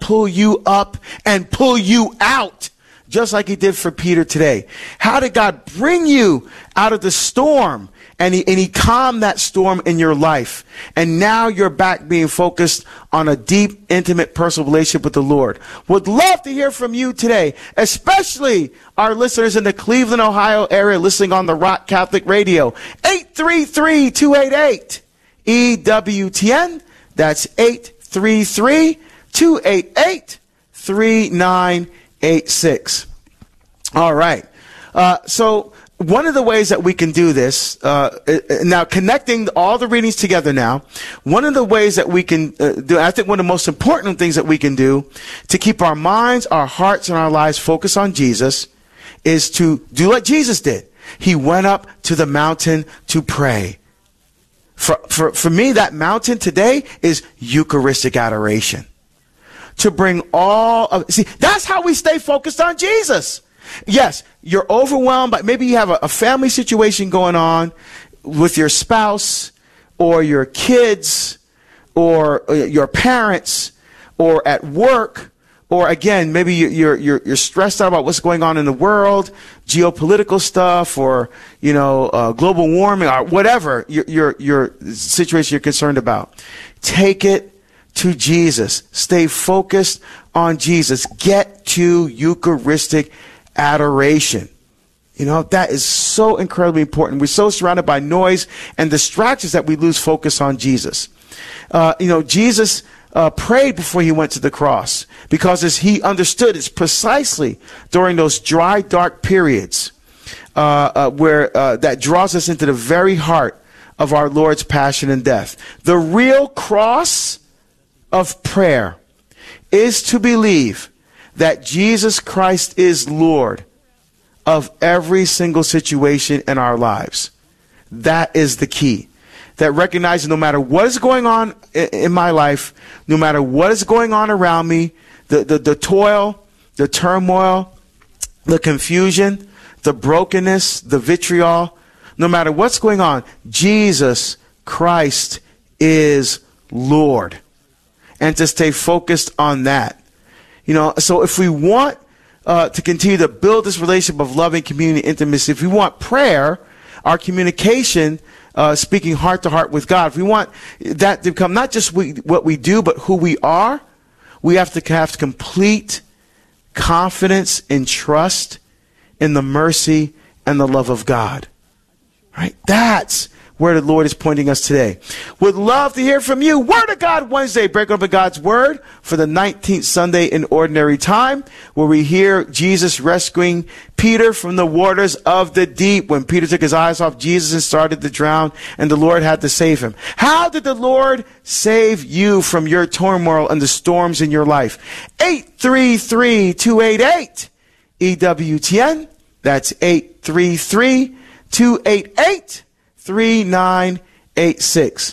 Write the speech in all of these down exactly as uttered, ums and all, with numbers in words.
pull you up and pull you out, just like he did for Peter today? How did God bring you out of the storm? And he, and he calmed that storm in your life. And now you're back being focused on a deep, intimate, personal relationship with the Lord. Would love to hear from you today, especially our listeners in the Cleveland, Ohio area listening on the Rock Catholic Radio. eight three three, two eight eight, E W T N. That's eight three three, two eight eight, three nine eight six. All right. Uh, so... One of the ways that we can do this, uh, now connecting all the readings together now, one of the ways that we can uh, do, I think one of the most important things that we can do to keep our minds, our hearts, and our lives focused on Jesus is to do what Jesus did. He went up to the mountain to pray. For, for, for me, that mountain today is Eucharistic adoration. To bring all of, see, that's how we stay focused on Jesus. Yes, you're overwhelmed, but maybe you have a, a family situation going on with your spouse or your kids or uh, your parents or at work, or again, maybe you're, you're, you're stressed out about what's going on in the world, geopolitical stuff, or, you know, uh, global warming, or whatever your, your, your situation you're concerned about. Take it to Jesus. Stay focused on Jesus. Get to Eucharistic adoration. You know, that is so incredibly important. We're so surrounded by noise and distractions that we lose focus on Jesus. Uh, you know, Jesus uh, prayed before he went to the cross, because as he understood, it's precisely during those dry, dark periods uh, uh, where uh, that draws us into the very heart of our Lord's passion and death. The real cross of prayer is to believe that Jesus Christ is Lord of every single situation in our lives. That is the key. That recognizing no matter what is going on in my life, no matter what is going on around me, the, the, the toil, the turmoil, the confusion, the brokenness, the vitriol, no matter what's going on, Jesus Christ is Lord. And to stay focused on that. You know, so if we want uh, to continue to build this relationship of loving community, intimacy, if we want prayer, our communication, uh, speaking heart to heart with God, if we want that to become not just we, what we do, but who we are, we have to have complete confidence and trust in the mercy and the love of God. Right? That's where the Lord is pointing us today. Would love to hear from you. Word of God Wednesday, break open God's Word for the nineteenth Sunday in Ordinary Time, where we hear Jesus rescuing Peter from the waters of the deep when Peter took his eyes off Jesus and started to drown, and the Lord had to save him. How did the Lord save you from your turmoil and the storms in your life? eight three three, two eight eight, E W T N. That's eight three three, two eight eight, three nine eight six.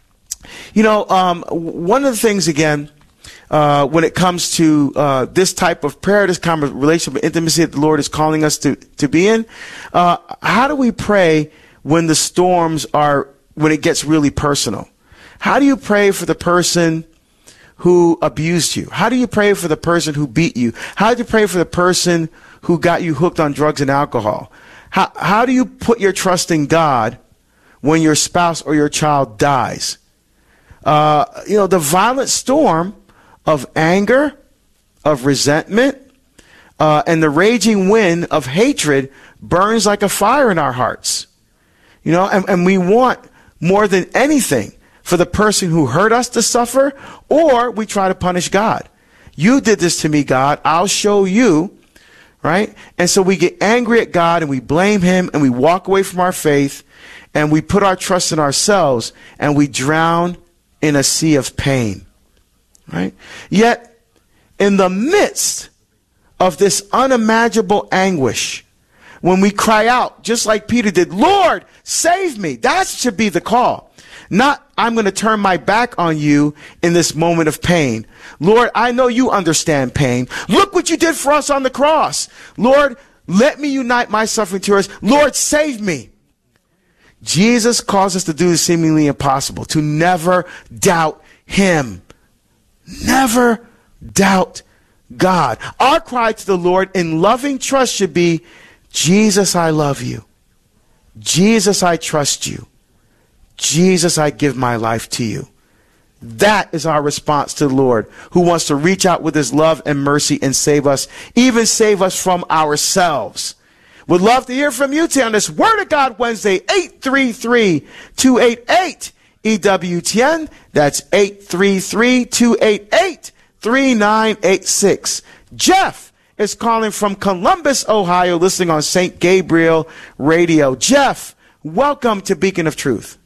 You know, um, one of the things, again, uh, when it comes to uh, this type of prayer, this kind of relationship, intimacy that the Lord is calling us to, to be in, uh, how do we pray when the storms are, when it gets really personal? How do you pray for the person who abused you? How do you pray for the person who beat you? How do you pray for the person who got you hooked on drugs and alcohol? How, how do you put your trust in God when your spouse or your child dies? Uh, you know, the violent storm of anger, of resentment, uh, and the raging wind of hatred burns like a fire in our hearts. You know, and, and we want more than anything for the person who hurt us to suffer, or we try to punish God. You did this to me, God. I'll show you. Right? And so we get angry at God and we blame him and we walk away from our faith and we put our trust in ourselves and we drown in a sea of pain. Right? Yet, in the midst of this unimaginable anguish, when we cry out, just like Peter did, Lord, save me. That should be the call. Not, I'm going to turn my back on you in this moment of pain. Lord, I know you understand pain. Look what you did for us on the cross. Lord, let me unite my suffering to yours. Lord, save me. Jesus calls us to do the seemingly impossible, to never doubt him. Never doubt God. Our cry to the Lord in loving trust should be, Jesus, I love you. Jesus, I trust you. Jesus, I give my life to you. That is our response to the Lord, who wants to reach out with his love and mercy and save us, even save us from ourselves. Would love to hear from you today on this Word of God Wednesday, eight three three, two eight eight, E W T N. That's eight three three, two eight eight, three nine eight six. Jeff is calling from Columbus, Ohio, listening on Saint Gabriel Radio. Jeff, welcome to Beacon of Truth.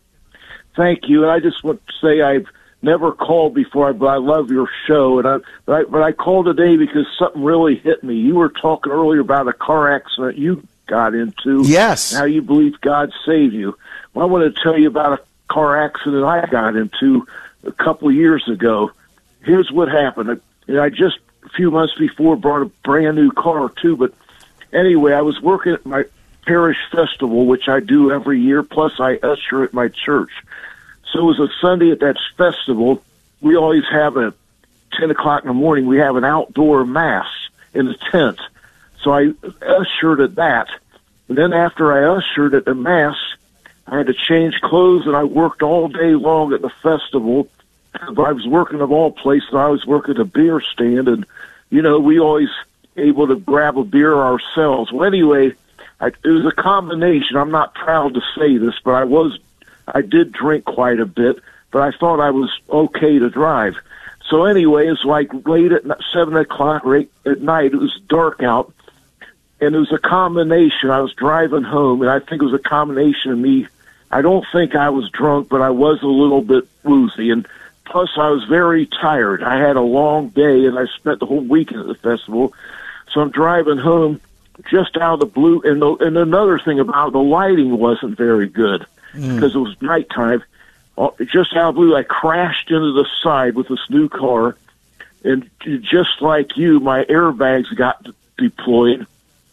Thank you. And I just want to say I've never called before, but I love your show. And I, but I, but I called today because something really hit me. You were talking earlier about a car accident you got into. Yes. How you believe God saved you. Well, I want to tell you about a car accident I got into a couple of years ago. Here's what happened. I, I just a few months before brought a brand new car too. But anyway, I was working at my parish festival, which I do every year. Plus I usher at my church. So it was a Sunday at that festival. We always have a ten o'clock in the morning. We have an outdoor mass in the tent. So I ushered at that. And then after I ushered at the mass, I had to change clothes, and I worked all day long at the festival. I was working of all places. I was working at a beer stand, and, you know, we always able to grab a beer ourselves. Well, anyway, I, it was a combination. I'm not proud to say this, but I was, I did drink quite a bit, but I thought I was okay to drive. So anyway, it's like late at seven o'clock or eight at night. It was dark out, and it was a combination. I was driving home, and I think it was a combination of me. I don't think I was drunk, but I was a little bit woozy, and plus I was very tired. I had a long day, and I spent the whole weekend at the festival. So I'm driving home just out of the blue, and, the, and another thing about the lighting wasn't very good mm. because it was nighttime. Just out of the blue, I crashed into the side with this new car, and just like you, my airbags got deployed.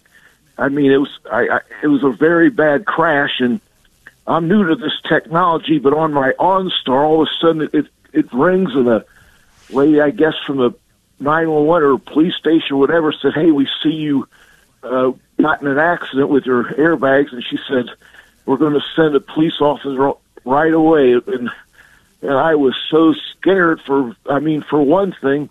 I mean, it was I, I, it was a very bad crash, and I'm new to this technology, but on my OnStar, all of a sudden it, it rings, and a lady, I guess, from the nine one one or police station or whatever said, hey, we see you uh, got in an accident with your airbags, and she said, we're going to send a police officer right away. And, and I was so scared for, I mean, for one thing,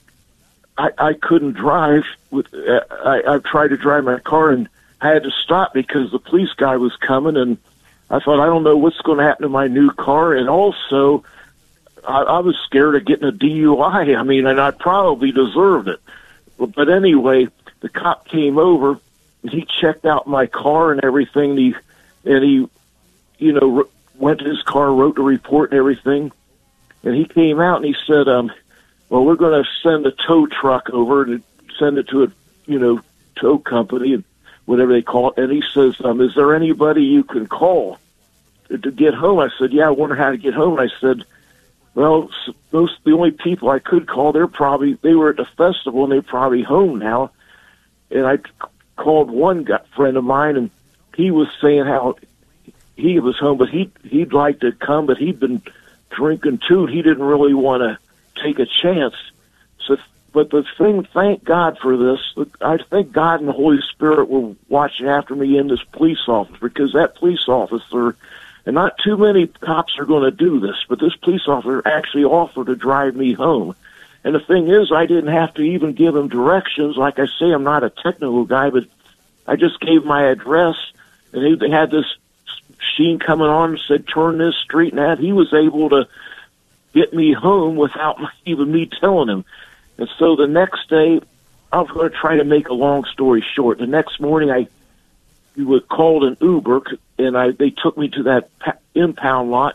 I, I couldn't drive. With uh, I, I tried to drive my car, and I had to stop because the police guy was coming, and I thought, I don't know what's going to happen to my new car. And also, I, I was scared of getting a D U I. I mean, and I probably deserved it. But, but anyway, the cop came over, and he checked out my car and everything. And he, and he, you know, went to his car, wrote the report and everything. And he came out and he said, um, well, we're going to send a tow truck over to send it to a, you know, tow company and whatever they call it. And he says, um, is there anybody you can call to, to get home? I said, yeah, I wonder how to get home. And I said, well, those the only people I could call, they're probably, they were at the festival and they're probably home now. And I called one guy, friend of mine, and he was saying how he was home, but he, he'd like to come, but he'd been drinking too. He didn't really want to take a chance. So, but the thing, thank God for this. I think God and the Holy Spirit were watching after me in this police office, because that police officer, and not too many cops are going to do this, but this police officer actually offered to drive me home. And the thing is, I didn't have to even give him directions. Like I say, I'm not a technical guy, but I just gave my address, and they had this machine coming on and said, turn this street, and that. He was able to get me home without even me telling him. And so the next day, I was going to try to make a long story short. The next morning, I was called an Uber, and I they took me to that impound lot.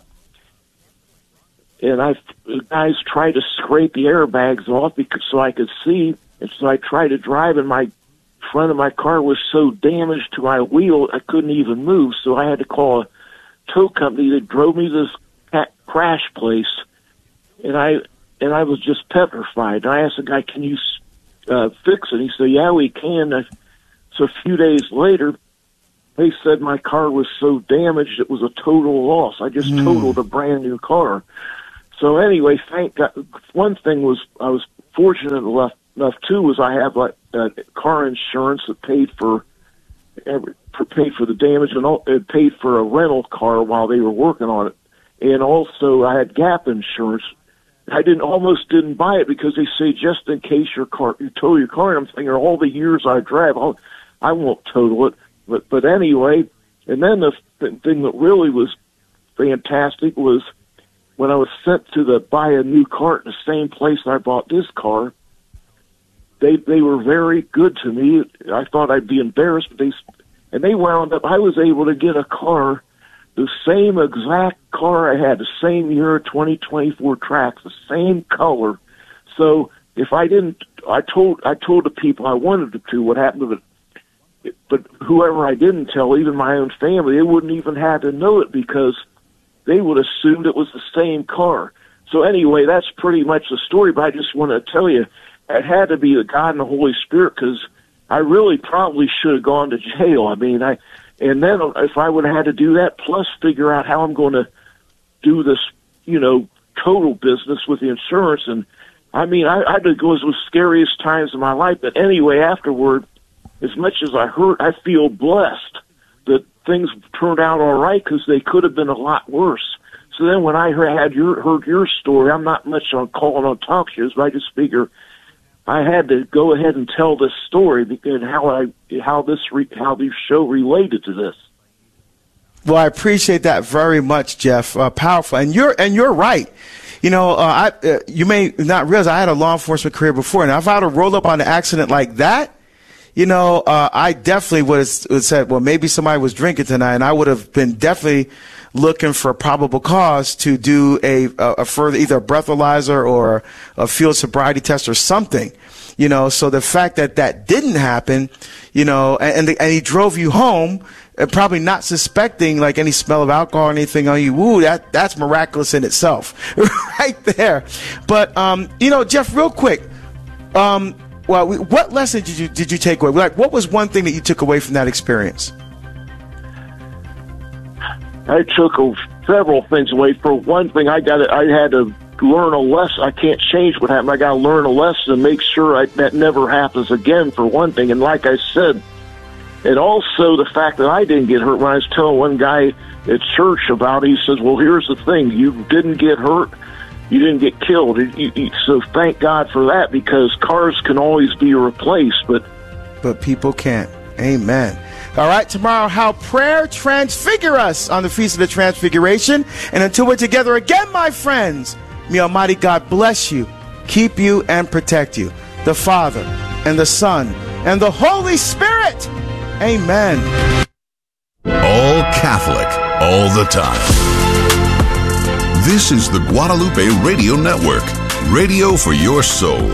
And I, the guys tried to scrape the airbags off because so I could see. And so I tried to drive, and my front of my car was so damaged to my wheel, I couldn't even move. So I had to call a tow company that drove me to this crash place. And I and I was just petrified. And I asked the guy, can you uh, fix it? He said, yeah, we can. I, so a few days later, they said my car was so damaged it was a total loss. I just mm. totaled a brand new car. So anyway, thank God. One thing was I was fortunate enough, enough too was I have like uh, car insurance that paid for every, for paid for the damage and all, it paid for a rental car while they were working on it, and also I had gap insurance. I didn't almost didn't buy it because they say just in case your car you total your car. And I'm thinking all the years I drive, I'll, I won't total it. But but anyway, and then the th- thing that really was fantastic was when I was sent to the buy a new car at the same place I bought this car. They they were very good to me. I thought I'd be embarrassed, but they and they wound up. I was able to get a car. The same exact car I had, the same year, twenty twenty-four Trax, the same color. So if I didn't, I told I told the people I wanted to what happened to it. But whoever I didn't tell, even my own family, they wouldn't even have to know it because they would assumed it was the same car. So anyway, that's pretty much the story. But I just want to tell you, it had to be the God and the Holy Spirit because I really probably should have gone to jail. I mean, I. And then if I would have had to do that, plus figure out how I'm going to do this, you know, total business with the insurance. And, I mean, I, I think it was the scariest times of my life. But anyway, afterward, as much as I hurt, I feel blessed that things turned out all right because they could have been a lot worse. So then when I had your, heard your story, I'm not much on calling on talk shows, but I just figure I had to go ahead and tell this story and how I how this re, how this show related to this. Well, I appreciate that very much, Jeff. Uh, powerful, and you're and you're right. You know, uh, I uh, you may not realize I had a law enforcement career before, and if I had to roll up on an accident like that, you know, uh, I definitely would have said, well, maybe somebody was drinking tonight, and I would have been definitely looking for a probable cause to do a, a, a further either a breathalyzer or a field sobriety test or something, you know. So the fact that that didn't happen, you know, and and, the, and he drove you home, uh, probably not suspecting like any smell of alcohol or anything on you. Woo, that that's miraculous in itself, right there. But um, you know, Jeff, real quick, um, well, we, what lesson did you did you take away? Like, what was one thing that you took away from that experience? I took a, several things away. For one thing, I got I had to learn a lesson. I can't change what happened. I got to learn a lesson and make sure I, that never happens again. For one thing, and like I said, and also the fact that I didn't get hurt. When I was telling one guy at church about it, he says, "Well, here's the thing: you didn't get hurt, you didn't get killed. You, you, so thank God for that, because cars can always be replaced, but but people can't." Amen. All right, tomorrow, how prayer transfigure us on the Feast of the Transfiguration. And until we're together again, my friends, may Almighty God bless you, keep you, and protect you. The Father, and the Son, and the Holy Spirit. Amen. All Catholic, all the time. This is the Guadalupe Radio Network, radio for your soul.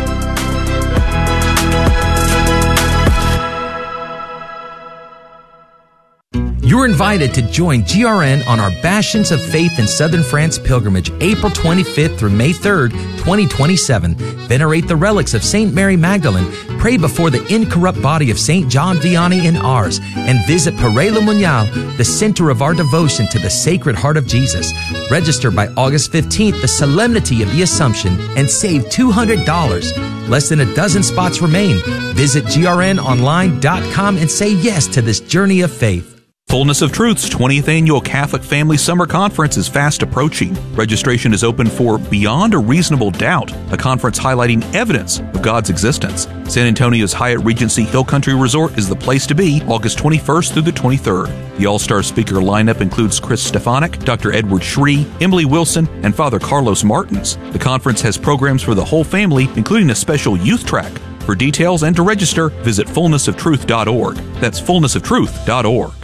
You're invited to join G R N on our Bastions of Faith in Southern France pilgrimage, April twenty-fifth through May third, twenty twenty-seven. Venerate the relics of Saint Mary Magdalene, pray before the incorrupt body of Saint John Vianney in Ars, and visit Père Le Monial, the center of our devotion to the Sacred Heart of Jesus. Register by August fifteenth, the Solemnity of the Assumption, and save two hundred dollars. Less than a dozen spots remain. Visit G R N online dot com and say yes to this journey of faith. Fullness of Truth's twentieth Annual Catholic Family Summer Conference is fast approaching. Registration is open for Beyond a Reasonable Doubt, a conference highlighting evidence of God's existence. San Antonio's Hyatt Regency Hill Country Resort is the place to be, August twenty-first through the twenty-third. The all-star speaker lineup includes Chris Stefanik, Doctor Edward Shree, Emily Wilson, and Father Carlos Martins. The conference has programs for the whole family, including a special youth track. For details and to register, visit fullness of truth dot org. That's fullness of truth dot org.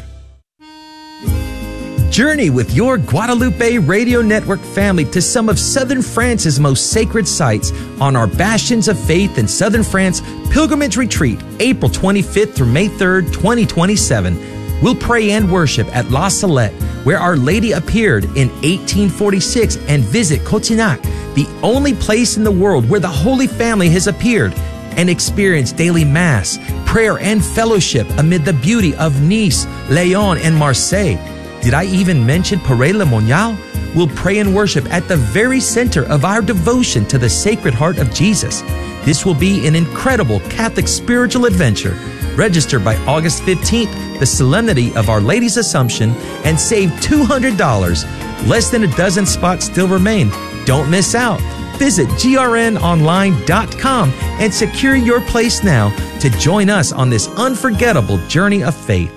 Journey with your Guadalupe Radio Network family to some of Southern France's most sacred sites on our Bastions of Faith in Southern France Pilgrimage Retreat, April twenty-fifth through May third, twenty twenty-seven. We'll pray and worship at La Salette, where Our Lady appeared in eighteen forty-six, and visit Cotignac, the only place in the world where the Holy Family has appeared, and experience daily Mass, prayer, and fellowship amid the beauty of Nice, Lyon, and Marseille. Did I even mention Père Le Monial? we'll pray and worship at the very center of our devotion to the Sacred Heart of Jesus. This will be an incredible Catholic spiritual adventure. Register by August fifteenth, the Solemnity of Our Lady's Assumption, and save two hundred dollars. Less than a dozen spots still remain. Don't miss out. Visit G R N online dot com and secure your place now to join us on this unforgettable journey of faith.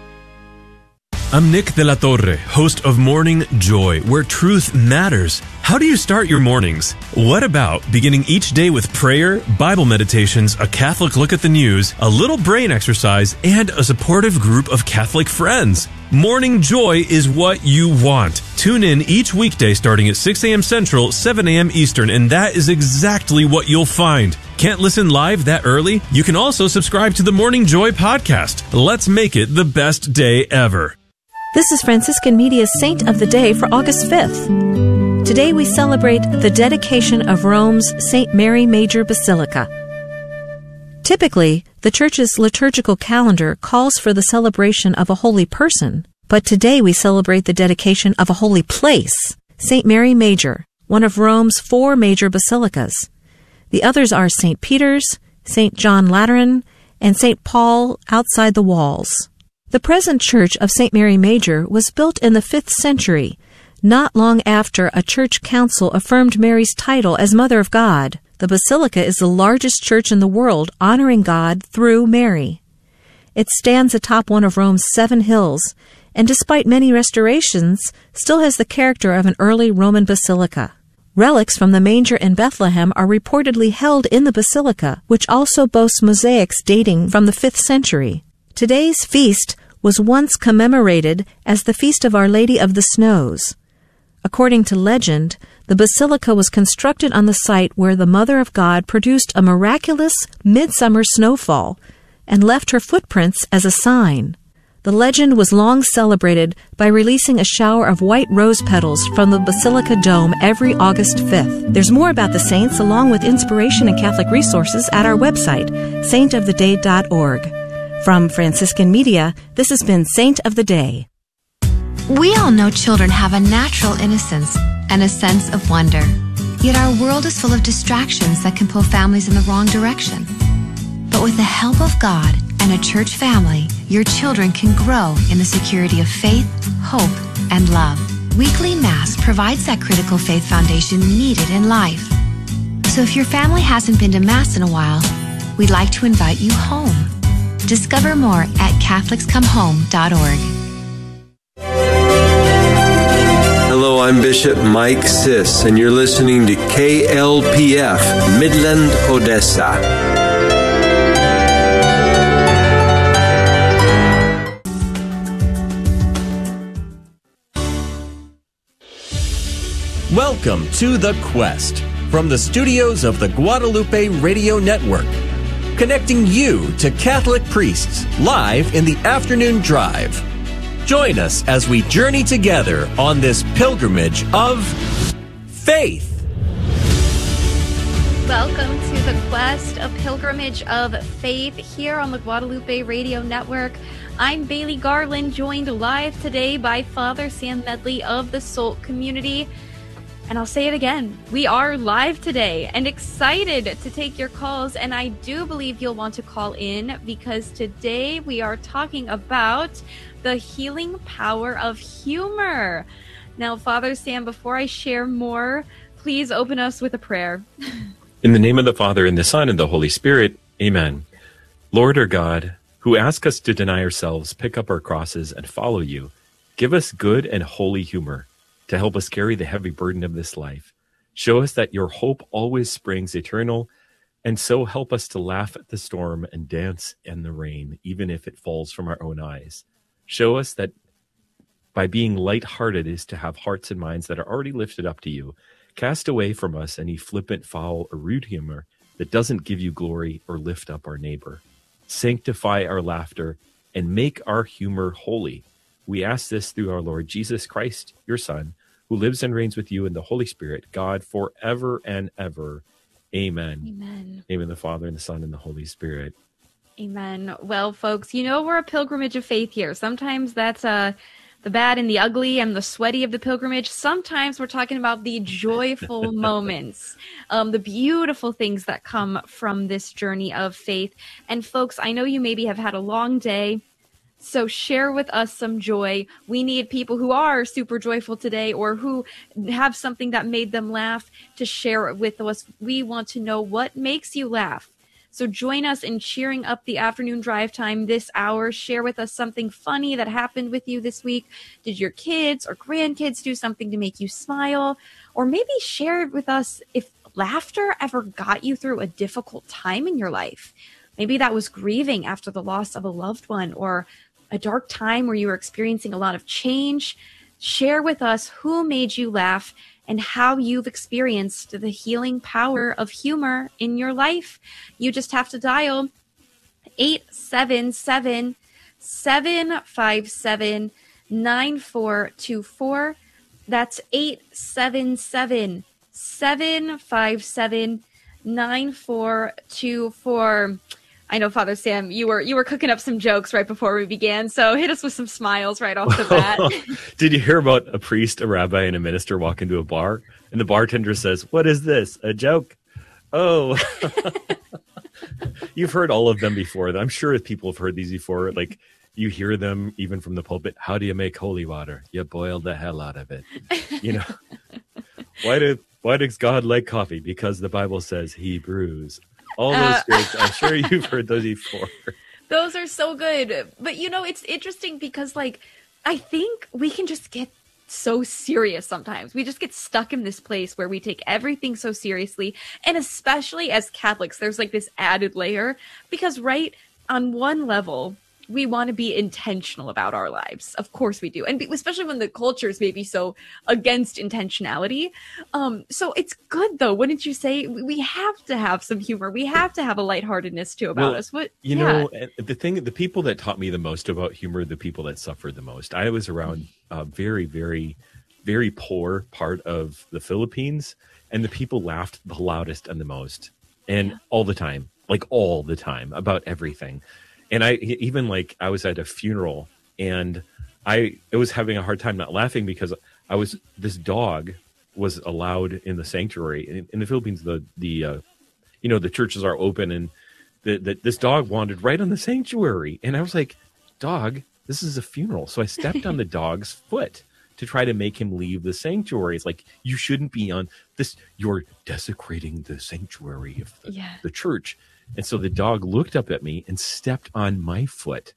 I'm Nick De La Torre, host of Morning Joy, where truth matters. How do you start your mornings? What about beginning each day with prayer, Bible meditations, a Catholic look at the news, a little brain exercise, and a supportive group of Catholic friends? Morning Joy is what you want. Tune in each weekday starting at six a.m. Central, seven a.m. Eastern, and that is exactly what you'll find. Can't listen live that early? You can also subscribe to the Morning Joy podcast. Let's make it the best day ever. This is Franciscan Media's Saint of the Day for August fifth. Today we celebrate the dedication of Rome's Saint Mary Major Basilica. Typically, the Church's liturgical calendar calls for the celebration of a holy person, but today we celebrate the dedication of a holy place, Saint Mary Major, one of Rome's four major basilicas. The others are Saint Peter's, Saint John Lateran, and Saint Paul outside the walls. The present church of Saint Mary Major was built in the fifth century, not long after a church council affirmed Mary's title as Mother of God. The basilica is the largest church in the world honoring God through Mary. It stands atop one of Rome's seven hills, and despite many restorations, still has the character of an early Roman basilica. Relics from the manger in Bethlehem are reportedly held in the basilica, which also boasts mosaics dating from the fifth century. Today's feast was once commemorated as the Feast of Our Lady of the Snows. According to legend, the basilica was constructed on the site where the Mother of God produced a miraculous midsummer snowfall and left her footprints as a sign. The legend was long celebrated by releasing a shower of white rose petals from the basilica dome every August fifth. There's more about the saints along with inspiration and Catholic resources at our website, saint of the day dot org. From Franciscan Media, this has been Saint of the Day. We all know children have a natural innocence and a sense of wonder. Yet our world is full of distractions that can pull families in the wrong direction. But with the help of God and a church family, your children can grow in the security of faith, hope, and love. Weekly Mass provides that critical faith foundation needed in life. So if your family hasn't been to Mass in a while, we'd like to invite you home. Discover more at Catholics Come Home dot org. Hello, I'm Bishop Mike Siss, and you're listening to K L P F, Midland, Odessa. Welcome to The Quest, from the studios of the Guadalupe Radio Network, connecting you to Catholic priests live in the afternoon drive. Join us as we journey together on this pilgrimage of faith. Welcome to The Quest, a pilgrimage of faith here on the Guadalupe Radio Network. I'm Bailey Garland, joined live today by Father Sam Medley of the Salt Community. And I'll say it again, we are live today and excited to take your calls. And I do believe you'll want to call in because today we are talking about the healing power of humor. Now, Father Sam, before I share more, please open us with a prayer. In the name of the Father, and the Son, and the Holy Spirit, amen. Lord our God, who ask us to deny ourselves, pick up our crosses, and follow you, give us good and holy humor to help us carry the heavy burden of this life. Show us that your hope always springs eternal, and so help us to laugh at the storm and dance in the rain, even if it falls from our own eyes. Show us that by being lighthearted is to have hearts and minds that are already lifted up to you. Cast away from us any flippant, foul, or rude humor that doesn't give you glory or lift up our neighbor. Sanctify our laughter and make our humor holy. We ask this through our Lord Jesus Christ, your Son, who lives and reigns with you in the Holy Spirit, God, forever and ever. Amen. Amen. In the name of the Father, and the Son, and the Holy Spirit. Amen. Well, folks, you know we're a pilgrimage of faith here. Sometimes that's uh, the bad and the ugly and the sweaty of the pilgrimage. Sometimes we're talking about the joyful moments, um, the beautiful things that come from this journey of faith. And folks, I know you maybe have had a long day, so share with us some joy. We need people who are super joyful today or who have something that made them laugh to share it with us. We want to know what makes you laugh. So join us in cheering up the afternoon drive time this hour. Share with us something funny that happened with you this week. Did your kids or grandkids do something to make you smile? Or maybe share with us if laughter ever got you through a difficult time in your life. Maybe that was grieving after the loss of a loved one or a dark time where you were experiencing a lot of change. Share with us who made you laugh and how you've experienced the healing power of humor in your life. You just have to dial eight seven seven, seven five seven, nine four two four. That's eight seven seven, seven five seven, nine four two four. I know, Father Sam, you were you were cooking up some jokes right before we began, so hit us with some smiles right off the bat. Did you hear about a priest, a rabbi, and a minister walk into a bar, and the bartender says, "What is this, a joke?" Oh, you've heard all of them before. I'm sure people have heard these before. Like, you hear them even from the pulpit. How do you make holy water? You boil the hell out of it. You know, why do why does God like coffee? Because the Bible says he brews. All those uh, jokes, I'm sure you've heard those before. Those are so good. But, you know, it's interesting because, like, I think we can just get so serious sometimes. We just get stuck in this place where we take everything so seriously. And especially as Catholics, there's, like, this added layer. Because, right, on one level, we want to be intentional about our lives. Of course we do. And especially when the cultures may be so against intentionality. Um, so it's good, though, wouldn't you say? We have to have some humor. We have to have a lightheartedness, too, about well, us. What, you yeah. know, the thing, the people that taught me the most about humor, the people that suffered the most. I was around a very, very, very poor part of the Philippines, and the people laughed the loudest and the most. And yeah. all the time, like all the time, about everything. And I even like I was at a funeral and I it was having a hard time not laughing because I was this dog was allowed in the sanctuary in, in the Philippines. The the uh, you know the churches are open and the, the this dog wandered right on the sanctuary and I was like, dog, this is a funeral. So I stepped on the dog's foot to try to make him leave the sanctuary. It's like, you shouldn't be on this. You're desecrating the sanctuary of the, yeah. the church. And so the dog looked up at me and stepped on my foot.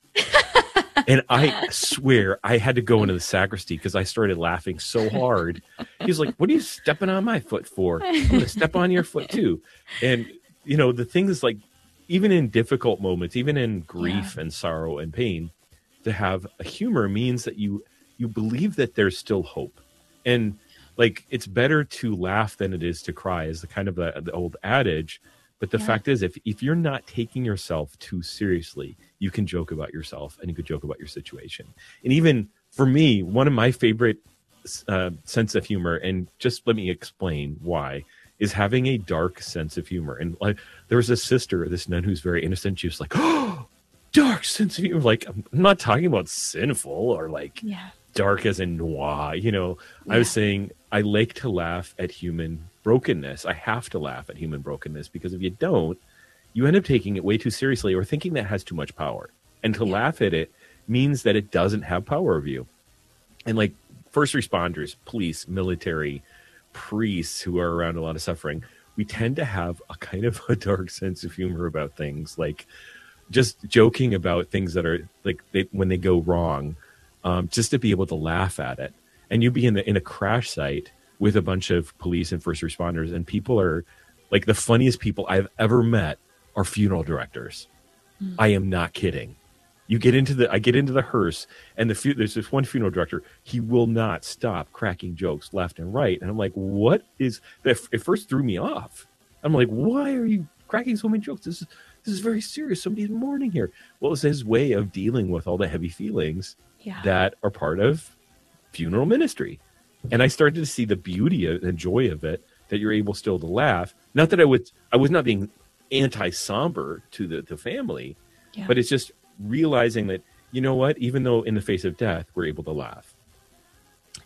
And I swear I had to go into the sacristy because I started laughing so hard. He was like, what are you stepping on my foot for? I'm going to step on your foot too. And, you know, the thing is, like, even in difficult moments, even in grief yeah. and sorrow and pain, to have a humor means that you you believe that there's still hope. And, like, it's better to laugh than it is to cry is the kind of the, the old adage. But the yeah. fact is, if, if you're not taking yourself too seriously, you can joke about yourself and you can joke about your situation. And even for me, one of my favorite uh, sense of humor, and just let me explain why, is having a dark sense of humor. And like, there was a sister, this nun who's very innocent. She was like, oh, dark sense of humor. Like, I'm not talking about sinful or like yeah. dark as in noir. You know, yeah. I was saying I like to laugh at human brokenness. I have to laugh at human brokenness because if you don't, you end up taking it way too seriously or thinking that has too much power. And to yeah. laugh at it means that it doesn't have power over you. And like first responders, police, military, priests who are around a lot of suffering, we tend to have a kind of a dark sense of humor about things, like just joking about things that are like they, when they go wrong, um, just to be able to laugh at it. And you be in the, in a crash site with a bunch of police and first responders, and people are like the funniest people I've ever met are funeral directors. Mm. I am not kidding. You get into the, I get into the hearse, and the fu- there's this one funeral director. He will not stop cracking jokes left and right, and I'm like, what is that? It first threw me off. I'm like, why are you cracking so many jokes? This is this is very serious. Somebody's mourning here. Well, it's his way of dealing with all the heavy feelings yeah. that are part of funeral ministry. And I started to see the beauty and joy of it, that you're able still to laugh. Not that I would, I was not being anti-somber to the, the family, yeah. but it's just realizing that, you know what, even though in the face of death, we're able to laugh.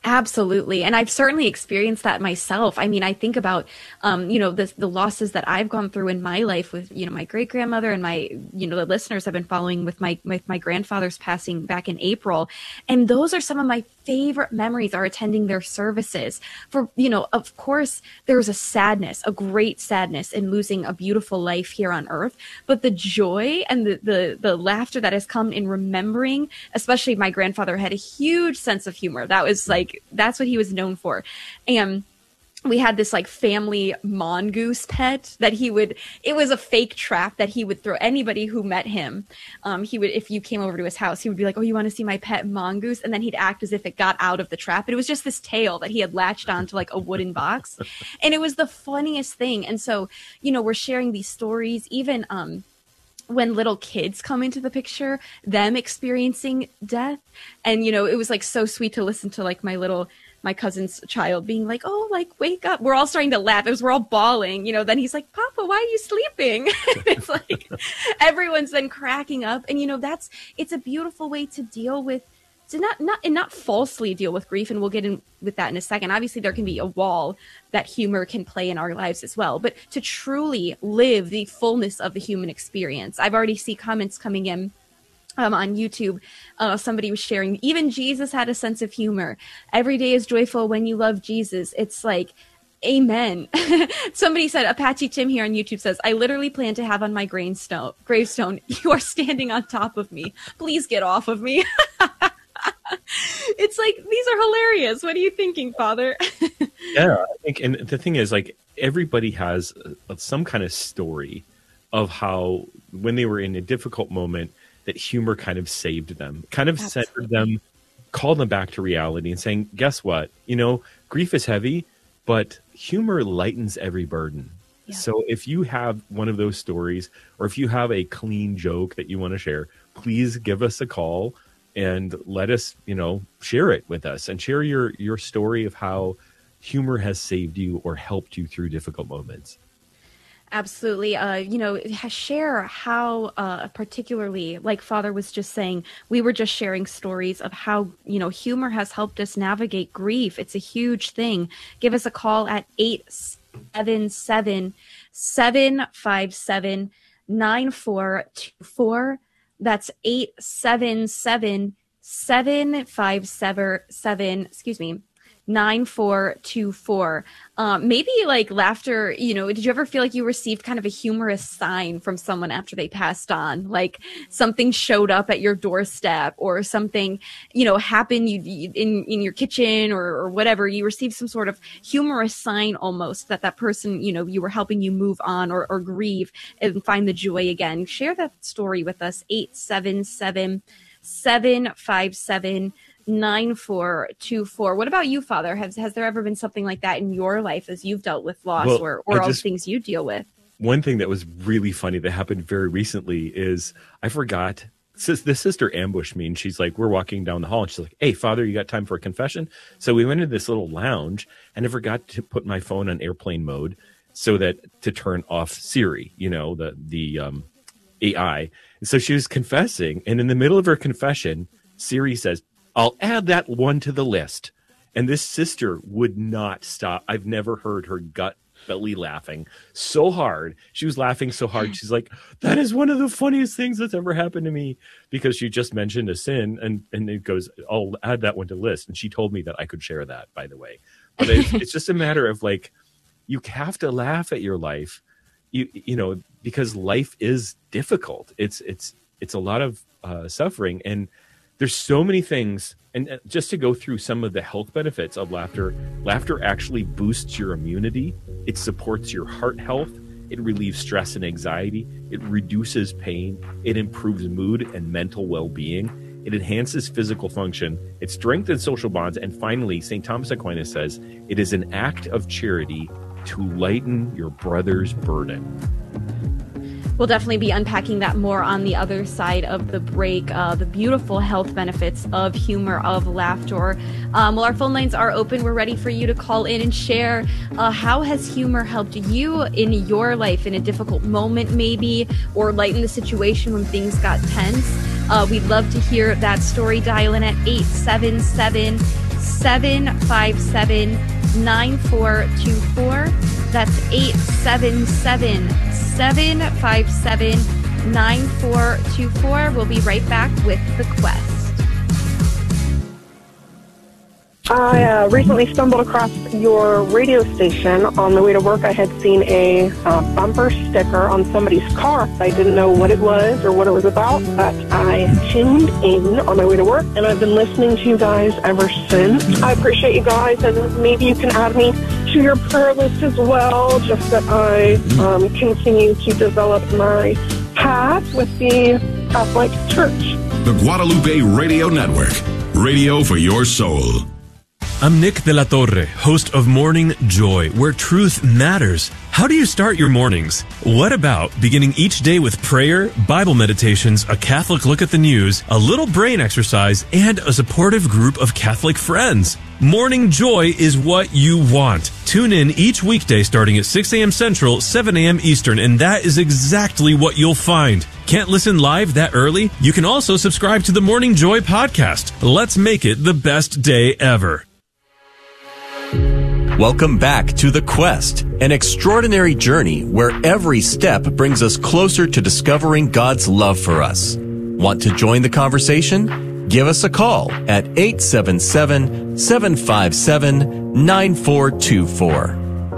Absolutely. And I've certainly experienced that myself. I mean, I think about, um, you know, the, the losses that I've gone through in my life with, you know, my great grandmother, and my, you know, the listeners have been following with my, with my grandfather's passing back in April. And those are some of my favorite memories, are attending their services. For, you know, of course, there was a sadness, a great sadness in losing a beautiful life here on earth, but the joy and the, the, the laughter that has come in remembering, especially my grandfather had a huge sense of humor. That was like, that's what he was known for. And we had this like family mongoose pet that he would, it was a fake trap that he would throw anybody who met him. Um, he would, if you came over to his house, he would be like, oh, you want to see my pet mongoose? And then he'd act as if it got out of the trap. But it was just this tail that he had latched onto like a wooden box. And it was the funniest thing. And so, you know, we're sharing these stories, even, um, when little kids come into the picture, them experiencing death. And, you know, it was like so sweet to listen to like my little, my cousin's child being like, oh, like, wake up. We're all starting to laugh. It was, we're all bawling, you know, then he's like, Papa, why are you sleeping? It's like, everyone's then cracking up. And, you know, that's, it's a beautiful way to deal with, to not, not, and not falsely deal with grief. And we'll get in with that in a second. Obviously there can be a wall that humor can play in our lives as well, but to truly live the fullness of the human experience. I've already seen comments coming in um, on YouTube. Uh, somebody was sharing, even Jesus had a sense of humor. Every day is joyful when you love Jesus. It's like, amen. Somebody said, Apache Tim here on YouTube says, I literally plan to have on my gravestone, gravestone, you are standing on top of me. Please get off of me. It's like, these are hilarious. What are you thinking, Father? Yeah, I think, and the thing is, like, everybody has uh, some kind of story of how, when they were in a difficult moment, that humor kind of saved them, kind of Absolutely. centered them, called them back to reality, and saying, guess what? You know, grief is heavy, but humor lightens every burden. Yeah. So if you have one of those stories, or if you have a clean joke that you want to share, please give us a call and let us, you know, share it with us, and share your, your story of how humor has saved you or helped you through difficult moments. Absolutely. Uh, you know, share how, uh, particularly, like Father was just saying, we were just sharing stories of how, you know, humor has helped us navigate grief. It's a huge thing. Give us a call at eight seven seven, seven five seven, nine four two four. That's eight seven seven, seven five seven, excuse me, nine four two four. Um, maybe like laughter, you know, did you ever feel like you received kind of a humorous sign from someone after they passed on? Like something showed up at your doorstep, or something, you know, happened you, you, in, in your kitchen, or, or whatever. You received some sort of humorous sign almost that that person, you know, you were helping you move on, or, or grieve and find the joy again. Share that story with us. eight seven seven, seven five seven, nine four two four. What about you, Father? Has has there ever been something like that in your life as you've dealt with loss, well, or, or all the things you deal with? One thing that was really funny that happened very recently is I forgot, the sister ambushed me, and she's like, we're walking down the hall, and she's like, hey, Father, you got time for a confession? So we went into this little lounge, and I forgot to put my phone on airplane mode so that to turn off Siri, you know, the, the um, A I. And so she was confessing, and in the middle of her confession, Siri says, I'll add that one to the list. And this sister would not stop. I've never heard her gut belly laughing so hard. She was laughing so hard. She's like, that is one of the funniest things that's ever happened to me, because she just mentioned a sin, and, and it goes, I'll add that one to the list. And she told me that I could share that, by the way. But it's, it's just a matter of like, you have to laugh at your life, you, you know, because life is difficult. It's, it's, it's a lot of uh, suffering, and there's so many things. And just to go through some of the health benefits of laughter, laughter actually boosts your immunity. It supports your heart health. It relieves stress and anxiety. It reduces pain. It improves mood and mental well-being. It enhances physical function. It strengthens social bonds. And finally, Saint Thomas Aquinas says, it is an act of charity to lighten your brother's burden. We'll definitely be unpacking that more on the other side of the break, uh, the beautiful health benefits of humor, of laughter. Um, well, our phone lines are open. We're ready for you to call in and share. Uh, how has humor helped you in your life in a difficult moment, maybe, or lighten the situation when things got tense? Uh, we'd love to hear that story. Dial in at eight seven seven, seven five seven, nine four two four. That's eight seven seven, seven five seven, nine four two four. We'll be right back with The Quest. I uh, recently stumbled across your radio station. On the way to work, I had seen a uh, bumper sticker on somebody's car. I didn't know what it was or what it was about, but I tuned in on my way to work, and I've been listening to you guys ever since. I appreciate you guys, and maybe you can add me to your prayer list as well, just that I um, continue to develop my path with the Catholic Church. The Guadalupe Radio Network. Radio for your soul. I'm Nick De La Torre, host of Morning Joy, where truth matters. How do you start your mornings? What about beginning each day with prayer, Bible meditations, a Catholic look at the news, a little brain exercise, and a supportive group of Catholic friends? Morning Joy is what you want. Tune in each weekday starting at six a.m. Central, seven a.m. Eastern, and that is exactly what you'll find. Can't listen live that early? You can also subscribe to the Morning Joy podcast. Let's make it the best day ever. Welcome back to The Quest, an extraordinary journey where every step brings us closer to discovering God's love for us. Want to join the conversation? Give us a call at eight seven seven, seven five seven, nine four two four.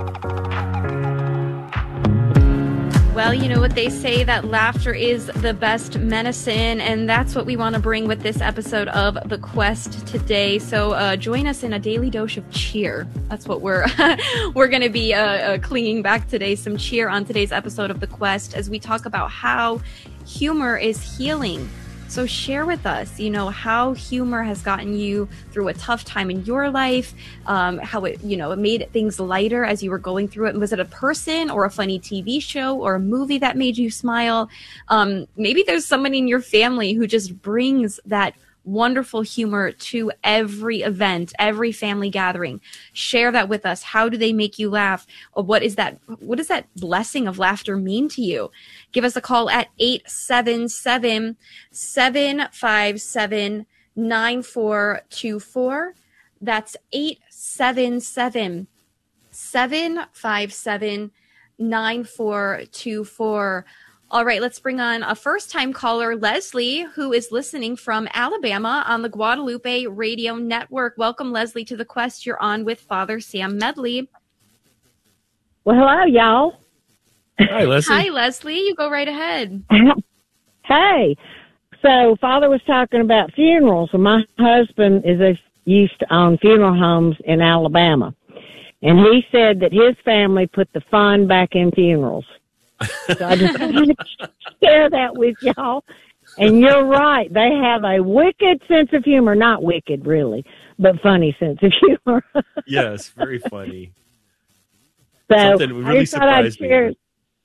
Well, you know what they say, that laughter is the best medicine, and that's what we want to bring with this episode of The Quest today. So uh, join us in a daily dose of cheer. That's what we're we're going to be uh, uh, clinging back today, some cheer on today's episode of The Quest as we talk about how humor is healing. So share with us, you know, how humor has gotten you through a tough time in your life, um, how it, you know, it made things lighter as you were going through it. Was it a person or a funny T V show or a movie that made you smile? Um, maybe there's somebody in your family who just brings that wonderful humor to every event, every family gathering. Share that with us. How do they make you laugh? Or what is that? What does that blessing of laughter mean to you? Give us a call at eight seven seven, seven five seven, nine four two four. That's eight seven seven, seven five seven, nine four two four. All right, let's bring on a first-time caller, Leslie, who is listening from Alabama on the Guadalupe Radio Network. Welcome, Leslie, to The Quest. You're on with Father Sam Medley. Well, hello, y'all. Hi, Leslie. Hi, Leslie. You go right ahead. Hey. So, Father was talking about funerals, and my husband is a, used to own funeral homes in Alabama. And he said that his family put the fun back in funerals. So I just wanted to share that with y'all. And you're right. They have a wicked sense of humor. Not wicked, really, but funny sense of humor. Yes, very funny. So Something really I just thought I'd surprised me. share.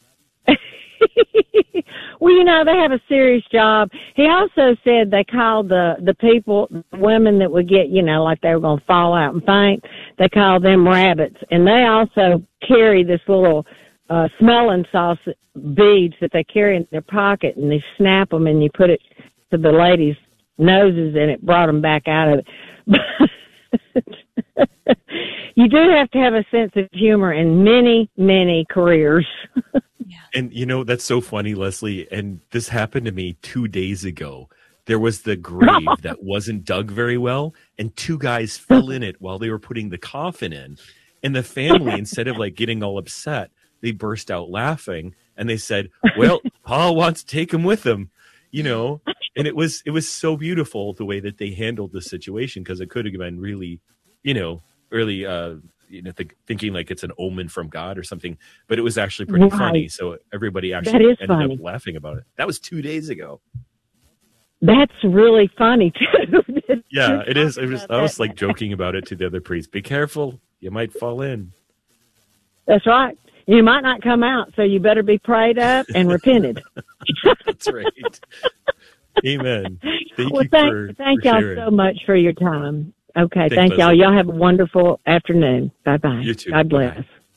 Well, you know, they have a serious job. He also said they called the, the people, the women that would get, you know, like they were going to fall out and faint, they called them rabbits. And they also carry this little uh, smelling sauce beads that they carry in their pocket, and they snap them and you put it to the ladies' noses, and it brought them back out of it. You do have to have a sense of humor in many, many careers. And, you know, that's so funny, Leslie. And this happened to me two days ago. There was the grave that wasn't dug very well, and two guys fell in it while they were putting the coffin in. And the family, instead of like getting all upset, they burst out laughing, and they said, well, Paul wants to take him with him, you know. And it was it was so beautiful the way that they handled the situation, because it could have been really, you know, really, uh, you know, th- thinking like it's an omen from God or something. But it was actually pretty Right. funny. So everybody actually That is ended funny. up laughing about it. That was two days ago. That's really funny, too. Yeah, it is. It was, about I was that. like joking about it to the other priest. Be careful. You might fall in. That's right. You might not come out, so you better be prayed up and repented. That's right. Amen. Thank well, you thank, for thank for y'all sharing. so much for your time. Okay, Thanks, thank y'all. Leslie. Y'all have a wonderful afternoon. Bye-bye. You too. God bless. Bye-bye.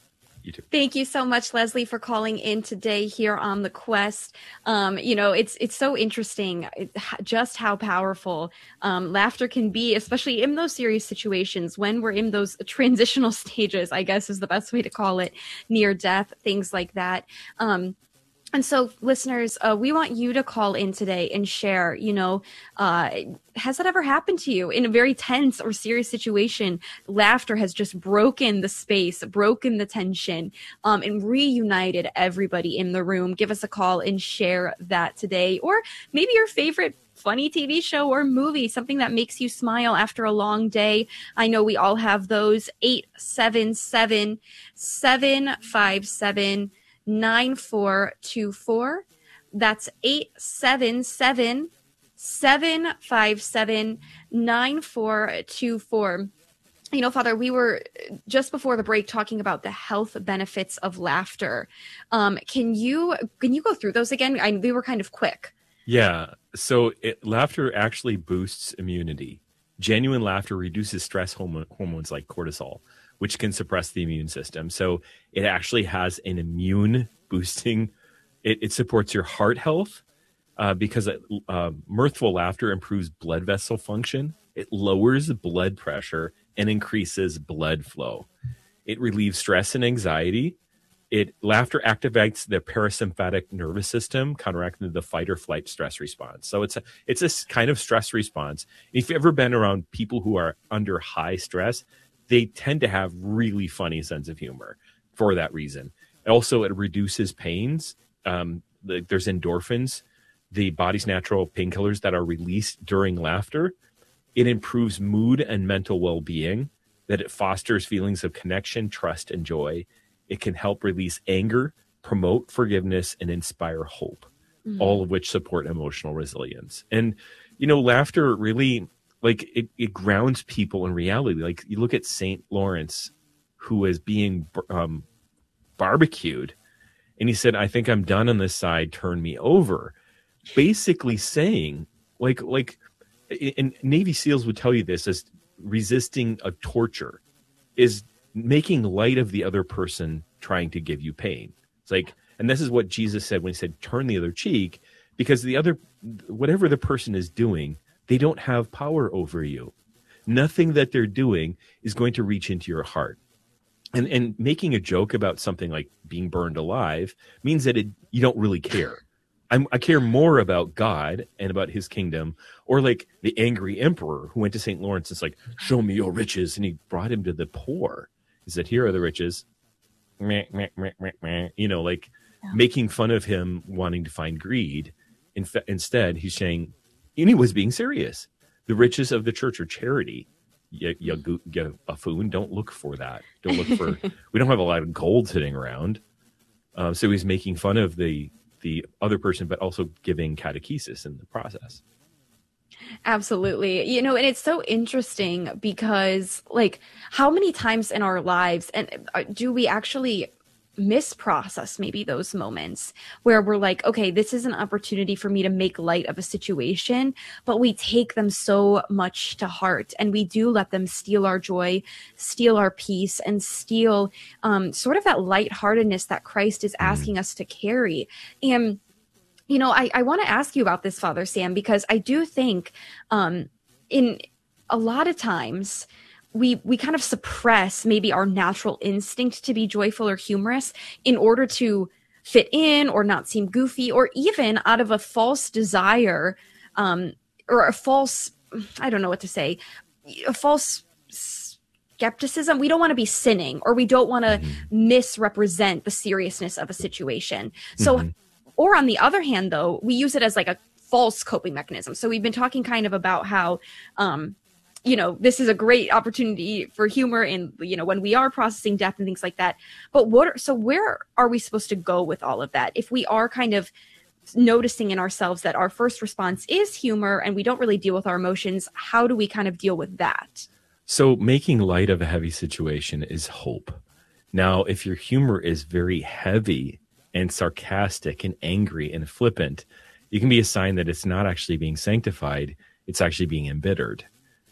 You too. Thank you so much, Leslie, for calling in today here on The Quest. Um, you know, it's it's so interesting just how powerful um, laughter can be, especially in those serious situations when we're in those transitional stages, I guess is the best way to call it, near death, things like that. Um, And so, listeners, uh, we want you to call in today and share, you know, uh, has that ever happened to you in a very tense or serious situation? Laughter has just broken the space, broken the tension, um, and reunited everybody in the room. Give us a call and share that today. Or maybe your favorite funny T V show or movie, something that makes you smile after a long day. I know we all have those. eight seven seven, seven five seven, nine four two four. That's eight seven seven, seven five seven, nine four two four. You know, Father, we were just before the break talking about the health benefits of laughter. Um, can you can you go through those again? I, we were kind of quick. Yeah. So it, laughter actually boosts immunity. Genuine laughter reduces stress hormone, hormones like cortisol, which can suppress the immune system. So it actually has an immune boosting. It, it supports your heart health uh, because it, uh, mirthful laughter improves blood vessel function. It lowers blood pressure and increases blood flow. It relieves stress and anxiety. It laughter activates the parasympathetic nervous system, counteracting the fight or flight stress response. So it's a it's a kind of stress response. If you've ever been around people who are under high stress, they tend to have really funny sense of humor for that reason. Also, it reduces pains. Um, the, there's endorphins, the body's natural painkillers that are released during laughter. It improves mood and mental well-being, that it fosters feelings of connection, trust, and joy. It can help release anger, promote forgiveness, and inspire hope, mm-hmm. all of which support emotional resilience. And, you know, laughter really... Like it, it grounds people in reality. Like you look at Saint Lawrence, who is being um, barbecued, and he said, "I think I'm done on this side. Turn me over." Basically saying, like, like, and Navy SEALs would tell you this as resisting a torture is making light of the other person trying to give you pain. It's like, and this is what Jesus said when he said, "Turn the other cheek," because the other, whatever the person is doing, they don't have power over you. Nothing that they're doing is going to reach into your heart. And and making a joke about something like being burned alive means that it, you don't really care. I'm, I care more about God and about his kingdom, or like the angry emperor who went to Saint Lawrence and it's like, "Show me your riches." And he brought him to the poor. He said, "Here are the riches." Meh, meh, meh, meh, meh. You know, like yeah. making fun of him wanting to find greed. In fa- instead, he's saying, and he was being serious. The riches of the church are charity. You, you, you buffoon, don't look for that. Don't look for. We don't have a lot of gold sitting around. Uh, so he's making fun of the the other person, but also giving catechesis in the process. Absolutely. You know, and it's so interesting because, like, how many times in our lives and do we actually misprocess maybe those moments where we're like, okay, this is an opportunity for me to make light of a situation, but we take them so much to heart and we do let them steal our joy, steal our peace, and steal um, sort of that lightheartedness that Christ is asking us to carry. And, you know, I, I want to ask you about this, Father Sam, because I do think um, in a lot of times, we we kind of suppress maybe our natural instinct to be joyful or humorous in order to fit in or not seem goofy, or even out of a false desire um, or a false, I don't know what to say, a false skepticism. We don't want to be sinning, or we don't want to mm-hmm. misrepresent the seriousness of a situation. So, mm-hmm. or on the other hand, though, we use it as like a false coping mechanism. So we've been talking kind of about how, um, you know, this is a great opportunity for humor in, you know, when we are processing death and things like that. But what, are, so where are we supposed to go with all of that? If we are kind of noticing in ourselves that our first response is humor and we don't really deal with our emotions, how do we kind of deal with that? So making light of a heavy situation is hope. Now, if your humor is very heavy and sarcastic and angry and flippant, it can be a sign that it's not actually being sanctified. It's actually being embittered.